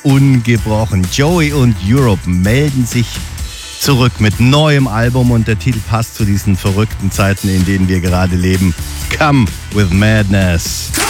ungebrochen. Joey und Europe melden sich zurück mit neuem Album und der Titel passt zu diesen verrückten Zeiten, in denen wir gerade leben. Come with Madness.